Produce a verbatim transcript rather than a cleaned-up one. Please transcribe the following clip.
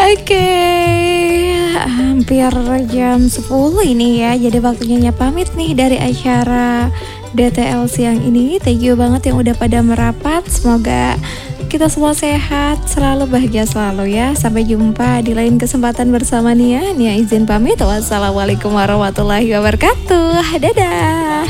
Oke, hampir jam sepuluh ini ya. Jadi waktunya Nya pamit nih dari acara D T L siang ini. Thank you banget yang udah pada merapat. Semoga kita semua sehat, selalu bahagia selalu ya. Sampai jumpa di lain kesempatan bersama Nia. Nia izin pamit. Wassalamualaikum warahmatullahi wabarakatuh. Dadah.